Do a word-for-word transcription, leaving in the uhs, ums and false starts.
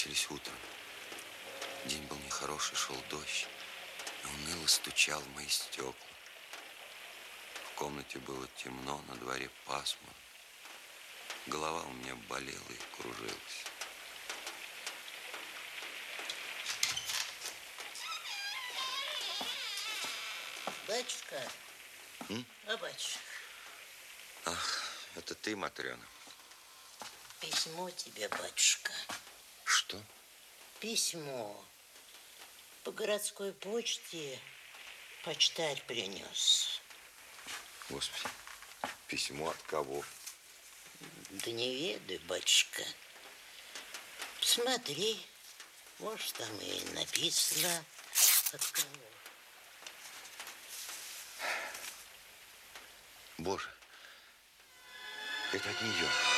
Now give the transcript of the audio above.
начались утром. День был нехороший, шел дождь, и уныло стучал в мои стекла. В комнате было темно, на дворе пасмурно. Голова у меня болела и кружилась. Батюшка. М? А, батюшка. Ах, это ты, Матрена? Письмо тебе, батюшка. Что? Письмо. По городской почте почтарь принес. Господи, письмо от кого? Да не ведаю, батюшка. Посмотри, может, там и написано от кого. Боже, это от нее.